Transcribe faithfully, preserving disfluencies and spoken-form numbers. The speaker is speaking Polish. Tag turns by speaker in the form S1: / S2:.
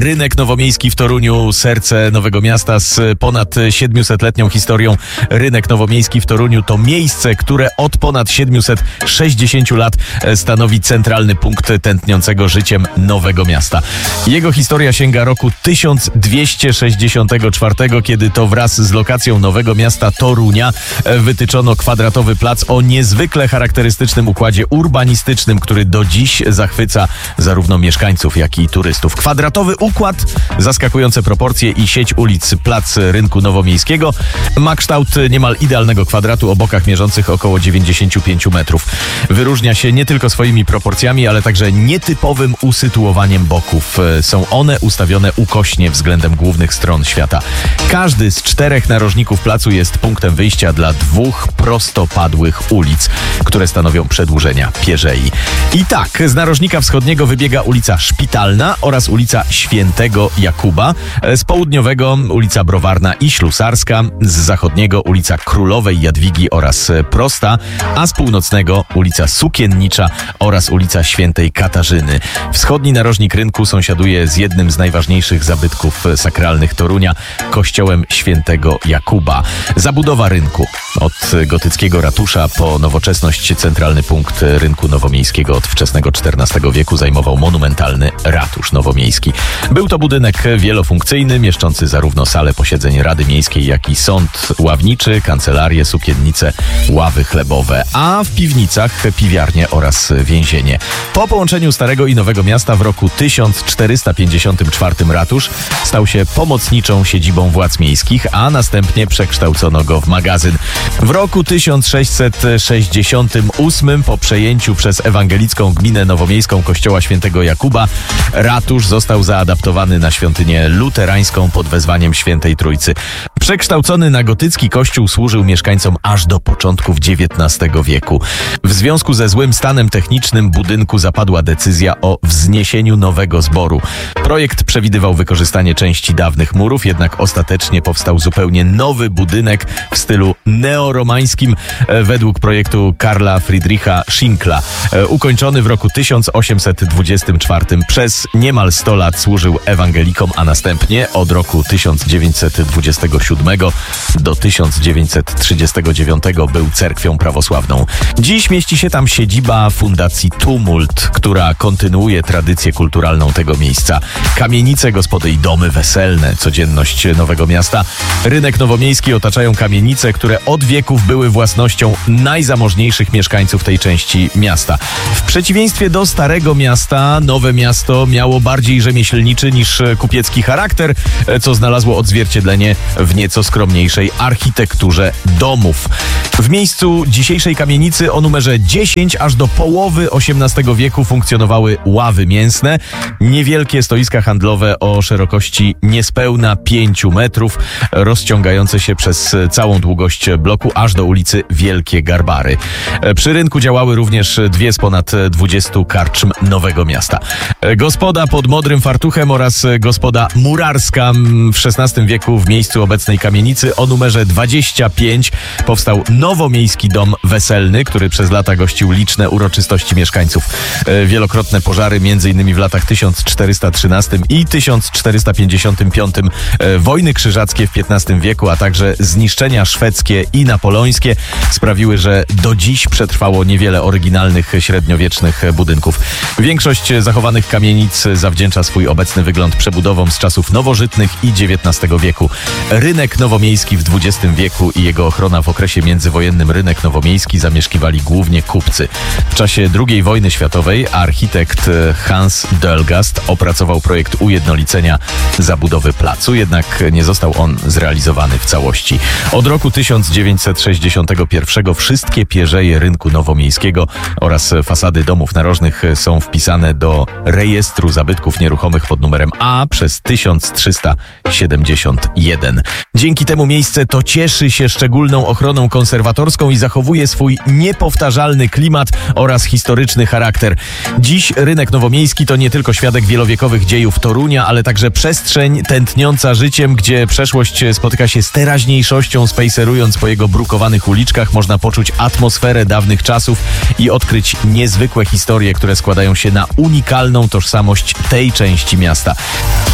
S1: Rynek Nowomiejski w Toruniu, serce Nowego Miasta z ponad siedmiusetletnią historią. Rynek Nowomiejski w Toruniu to miejsce, które od ponad siedmiuset sześćdziesięciu lat stanowi centralny punkt tętniącego życiem Nowego Miasta. Jego historia sięga roku tysiąc dwieście sześćdziesiątego czwartego, kiedy to wraz z lokacją Nowego Miasta Torunia wytyczono kwadratowy plac o niezwykle charakterystycznym układzie urbanistycznym, który do dziś zachwyca zarówno mieszkańców, jak i turystów. Kwadratowy układ, zaskakujące proporcje i sieć ulic. Plac Rynku Nowomiejskiego ma kształt niemal idealnego kwadratu o bokach mierzących około dziewięćdziesiąt pięć metrów. Wyróżnia się nie tylko swoimi proporcjami, ale także nietypowym usytuowaniem boków. Są one ustawione ukośnie względem głównych stron świata. Każdy z czterech narożników placu jest punktem wyjścia dla dwóch prostopadłych ulic, które stanowią przedłużenia pierzei. I tak, z narożnika wschodniego wybiega ulica Szpitalna oraz ulica Świętego Jakuba, z południowego ulica Browarna i Ślusarska, z zachodniego ulica Królowej Jadwigi oraz Prosta, a z północnego ulica Sukiennicza oraz ulica Świętej Katarzyny. Wschodni narożnik rynku sąsiaduje z jednym z najważniejszych zabytków sakralnych Torunia, kościołem Świętego Jakuba. Zabudowa rynku. Od gotyckiego ratusza po nowoczesność centralny punkt rynku nowomiejskiego od wczesnego czternastego wieku zajmował monumentalny ratusz nowomiejski. Był to budynek wielofunkcyjny, mieszczący zarówno salę posiedzeń Rady Miejskiej, jak i sąd ławniczy, kancelarię, sukiennice, ławy chlebowe, a w piwnicach piwiarnie oraz więzienie. Po połączeniu Starego i Nowego Miasta w roku tysiąc czterysta pięćdziesiątym czwartym ratusz stał się pomocniczą siedzibą władz miejskich, a następnie przekształcono go w magazyn. W roku tysiąc sześćset sześćdziesiątym ósmym po przejęciu przez ewangelicką gminę nowomiejską kościoła Świętego Jakuba ratusz został zaadaptowany na świątynię luterańską pod wezwaniem Świętej Trójcy. Przekształcony na gotycki kościół służył mieszkańcom aż do początków dziewiętnastego wieku. W związku ze złym stanem technicznym budynku zapadła decyzja o wzniesieniu nowego zboru. Projekt przewidywał wykorzystanie części dawnych murów, jednak ostatecznie powstał zupełnie nowy budynek w stylu neoromańskim według projektu Karla Friedricha Schinkla. Ukończony w roku tysiąc osiemset dwudziestym czwartym przez niemal sto lat służył ewangelikom, a następnie od roku tysiąc dziewięćset dwudziestego siódmego do tysiąc dziewięćset trzydziestego dziewiątego był cerkwią prawosławną. Dziś mieści się tam siedziba Fundacji Tumult, która kontynuuje tradycję kulturalną tego miejsca. Kamienice, gospody i domy weselne, codzienność Nowego Miasta. Rynek Nowomiejski otaczają kamienice, które od wieków były własnością najzamożniejszych mieszkańców tej części miasta. W przeciwieństwie do Starego Miasta, Nowe Miasto miało bardziej rzemieślniczy niż kupiecki charakter, co znalazło odzwierciedlenie w nieco skromniejszej architekturze domów. W miejscu dzisiejszej kamienicy o numerze dziesięć aż do połowy osiemnastego wieku funkcjonowały ławy mięsne, niewielkie stoiska handlowe o szerokości niespełna pięciu metrów, rozciągające się przez całą długość bloku aż do ulicy Wielkie Garbary. Przy rynku działały również dwie z ponad dwudziestu karczm Nowego Miasta. Gospoda pod Modrym Fartuchem oraz gospoda murarska w szesnastym wieku w miejscu obecnej kamienicy o numerze dwadzieścia pięć powstał nowomiejski dom weselny, który przez lata gościł liczne uroczystości mieszkańców. Wielokrotne pożary, między innymi w latach tysiąc czterysta trzynastym i tysiąc czterysta pięćdziesiątym piątym, wojny krzyżackie w piętnastym wieku, a także zniszczenia szwedzkie i napoleońskie sprawiły, że do dziś przetrwało niewiele oryginalnych średniowiecznych budynków. Większość zachowanych kamienic zawdzięcza swój obecny wygląd przebudowom z czasów nowożytnych i dziewiętnastego wieku. Rynek Nowomiejski w dwudziestym wieku i jego ochrona w okresie międzywojennym rynek nowomiejski zamieszkiwali głównie kupcy. W czasie drugiej wojny światowej architekt Hans Dölgast opracował projekt ujednolicenia zabudowy placu, jednak nie został on zrealizowany w całości. Od roku tysiąc dziewięćset sześćdziesiątego pierwszego wszystkie pierzeje rynku nowomiejskiego oraz fasady domów narożnych są wpisane do rejestru zabytków nieruchomych pod numerem A przez tysiąc trzysta siedemdziesiąt jeden. Dzięki temu miejsce to cieszy się szczególną ochroną konserwatorską i zachowuje swój niepowtarzalny klimat oraz historyczny charakter. Dziś rynek nowomiejski to nie tylko świadek wielowiekowych dziejów Torunia, ale także przestrzeń tętniąca życiem, gdzie przeszłość spotyka się z teraźniejszością. Spacerując po jego brukowanych uliczkach można poczuć atmosferę dawnych czasów i odkryć niezwykłe historie, które składają się na unikalną tożsamość tej części miasta.